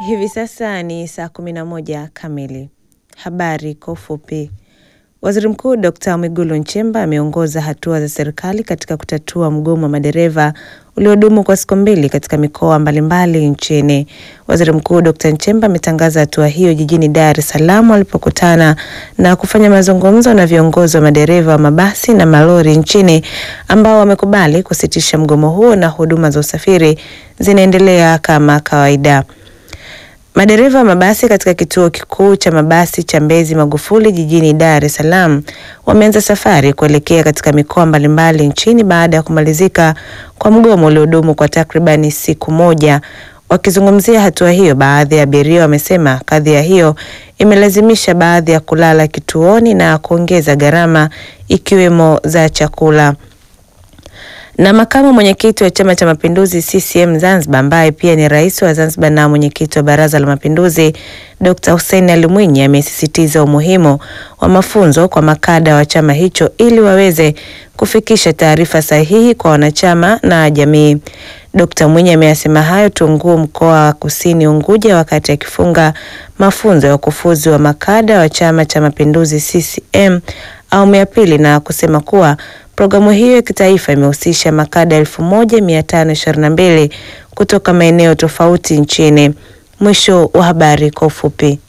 Hivi sasa ni saa 11 kamili. Habari kwa ufupi. Waziri Mkuu Dr. Mwigulu Nchemba ameongoza hatua za serikali katika kutatua mgomo wa madereva uliodumu kwa siku mbili katika mikoa mbalimbali nchini. Waziri Mkuu Dr. Nchemba ametangaza hatua hiyo jijini Dar es Salaam alipokutana na kufanya mazungumzo na viongozi wa madereva wa mabasi na malori nchini ambao wamekubali kusitisha mgomo huo na huduma za usafiri zinaendelea kama kawaida. Madereva wa mabasi katika kituo kikuu cha mabasi cha Mbezi Magufuli jijini Dar es Salaam wameanza safari kuelekea katika mikoa mbalimbali nchini baada ya kumalizika kwa mgomo uliodumu kwa takribani siku moja. Wakizungumzia hatua hiyo, baadhi ya abiria wamesema kadhia hiyo imelazimisha baadhi ya kulala kituoni na kuongeza gharama ikiwemo za chakula. Na makamu mwenyekiti wa Chama cha Mapinduzi CCM Zanzibar ambaye pia ni rais wa Zanzibar na mwenyekiti wa Baraza la Mapinduzi Dr. Hussein Ali Mwinyi amesisitiza umuhimu wa mafunzo kwa makada wa chama hicho ili waweze kufikisha taarifa sahihi kwa wanachama na jamii. Dr. Mwinyi ameyasema hayo Tunguu, mkoa wa Kusini Unguja, wakati akifunga mafunzo ya ukufuzi wa makada wa Chama cha Mapinduzi CCM awamu ya pili, na kusema kuwa programu hiyo ya kitaifa imehusisha makada 1522 kutoka maeneo tofauti nchini. Mwisho wa habari kwa ufupi.